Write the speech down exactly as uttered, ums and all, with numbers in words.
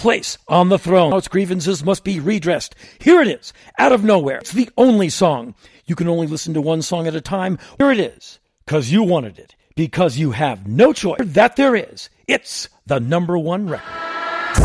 place on the throne. Its grievances must be redressed. Here it is, out of nowhere. It's the only song. You can only listen to one song at a time. Here it is, because you wanted it, because you have no choice. That there is. It's the number one record.